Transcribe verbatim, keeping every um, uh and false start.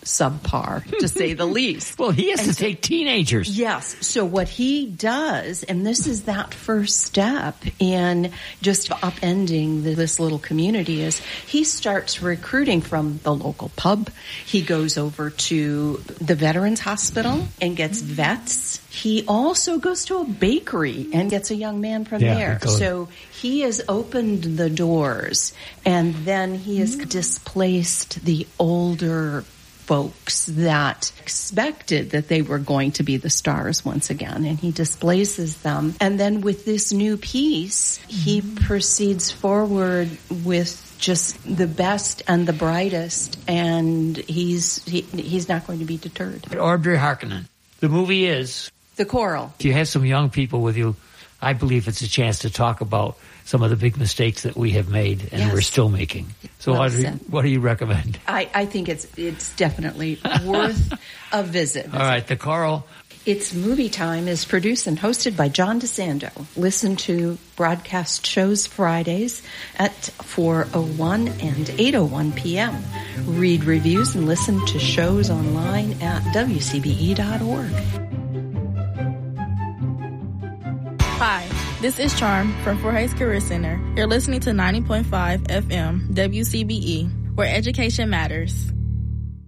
subpar, to say the least. Well, he has and to so, take teenagers. Yes. So what he does, and this is that first step in just upending this little community, is he starts recruiting from the local pub. He goes over to the Veterans Hospital and gets vets. He also goes to a bakery and gets a young man from yeah, there. So he has opened the doors, and then he has displaced the older folks that expected that they were going to be the stars once again, and he displaces them. And then with this new piece, he proceeds forward with just the best and the brightest, and he's he, he's not going to be deterred. Audrey Harkonnen. The movie is The Coral. If you have some young people with you, I believe it's a chance to talk about some of the big mistakes that we have made and yes. we're still making. So, well Audrey, said. what do you recommend? I, I think it's it's definitely worth a visit. All right, The Coral. It's Movie Time is produced and hosted by John DeSando. Listen to broadcast shows Fridays at four oh one and eight oh one p.m. Read reviews and listen to shows online at w c b e dot org. Hi, this is Charm from Fort Hays Career Center. You're listening to ninety point five F M W C B E, where education matters.